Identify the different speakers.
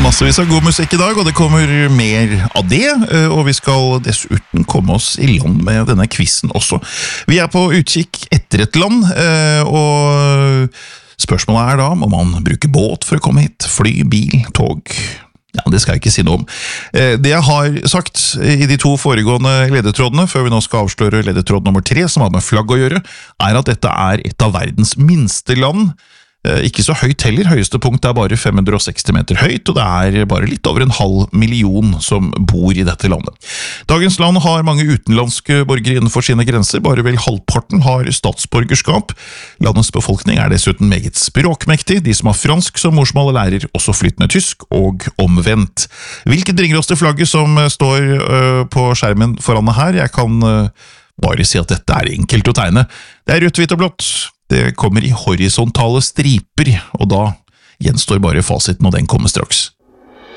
Speaker 1: massevis av god musikk I dag, og det kommer mer av det, og vi skal dessuten komme oss I land med denne quizen også. Vi på utkikk etter et land, og spørsmålet da, må man bruke båt for å komme hit? Fly, bil, tog? Ja, det skal jeg ikke si noe om. Det jeg har sagt I de to foregående ledetrådene, før vi nå skal avsløre ledetråd nummer 3, som har med flagg å gjøre, at dette et av verdens minste land. Ikke så høyt heller, høyeste punkt bare 560 meter høyt, og det bare litt over 500 000 som bor I dette landet. Dagens land har mange utenlandske borgere innenfor sine grenser, bare vel halvparten har statsborgerskap. Landets befolkning dessuten meget språkmektig, de som har fransk som morsmål lærer også flytende tysk, og omvendt. Hvilket bringer oss til flagget som står på skjermen foran meg her? Jeg kan bare si at dette enkelt å tegne. Det rødt, hvitt og blått. Det kommer I horisontale striper, og da gjenstår bare fasiten, og den kommer straks.